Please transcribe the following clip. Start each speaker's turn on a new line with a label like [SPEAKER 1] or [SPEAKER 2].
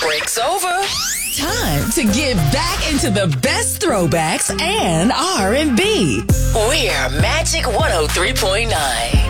[SPEAKER 1] Break's over. Time to get back into the best throwbacks and R&B. We're Magic 103.9.